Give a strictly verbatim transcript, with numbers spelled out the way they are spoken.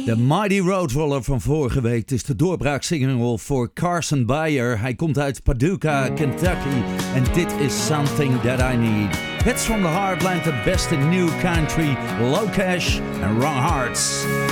De Mighty Roadrunner van vorige week is de doorbraaksingle voor Carson Beyer. Hij komt uit Paducah, Kentucky. En dit is Something That I Need. Hits from the Heartland, the best in new country, Low Cash en Wrong Hearts.